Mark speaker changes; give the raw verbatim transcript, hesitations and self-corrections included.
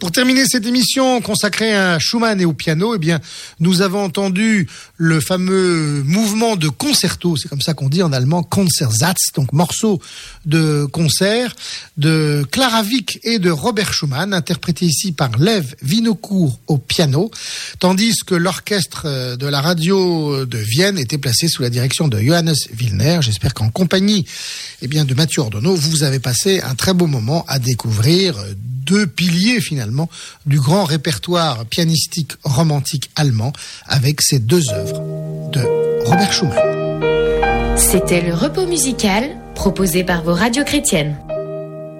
Speaker 1: Pour terminer cette émission consacrée à Schumann et au piano, eh bien, nous avons entendu le fameux mouvement de concerto, c'est comme ça qu'on dit en allemand, Konzertsatz, donc morceau de concert de Clara Wieck et de Robert Schumann, interprété ici par Lev Vinokour au piano, tandis que l'orchestre de la radio de Vienne était placé sous la direction de Johannes Willner. J'espère qu'en compagnie eh bien, de Mathieu Ordonneau, vous avez passé un très beau moment à découvrir deux piliers finalement du grand répertoire pianistique romantique allemand avec ces deux œuvres de Robert Schumann.
Speaker 2: C'était le repos musical proposé par vos radios chrétiennes.